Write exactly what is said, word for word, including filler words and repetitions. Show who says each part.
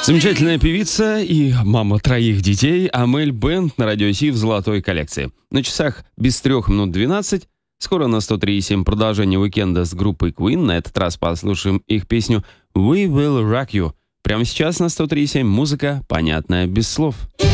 Speaker 1: Замечательная певица и мама троих детей Амель Бент на радио Си в золотой коллекции. На часах без трех минут двенадцать. Скоро на сто три и семь продолжение уикенда с группой Queen. На этот раз послушаем их песню «We Will Rock You». Прямо сейчас на сто три и семь музыка, понятная без слов.